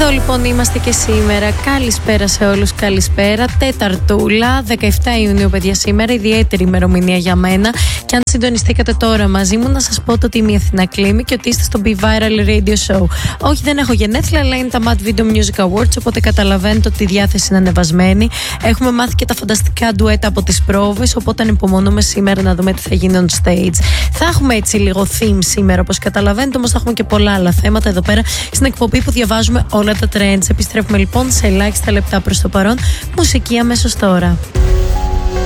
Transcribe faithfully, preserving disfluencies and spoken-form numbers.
Εδώ λοιπόν είμαστε και σήμερα. Καλησπέρα σε όλους, καλησπέρα. Τεταρτούλα, δεκαεφτά Ιουνίου, παιδιά, σήμερα. Ιδιαίτερη ημερομηνία για μένα. Και αν συντονιστήκατε τώρα μαζί μου, να σας πω ότι είμαι η Αθηνά Κλίμη και ότι είστε στο Be Viral Radio Show. Όχι, δεν έχω γενέθλια, αλλά είναι τα Mad Video Music Awards, οπότε καταλαβαίνετε ότι η διάθεση είναι ανεβασμένη. Έχουμε μάθει και τα φανταστικά ντουέτα από τις πρόβες, οπότε ανυπομονούμε σήμερα να δούμε τι θα γίνει on stage. Θα έχουμε έτσι λίγο theme σήμερα, όπως καταλαβαίνετε, όμως θα έχουμε και πολλά άλλα θέματα εδώ πέρα στην εκπομπή που διαβάζουμε όλα τα trends. Επιστρέφουμε λοιπόν σε ελάχιστα λεπτά προς το παρόν. Μουσική αμέσως τώρα.